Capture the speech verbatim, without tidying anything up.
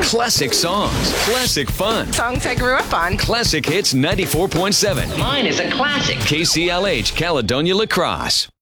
Classic songs, classic fun. Songs I grew up on. Classic Hits ninety-four point seven. Mine is a classic. K C L H Caledonia La Crosse.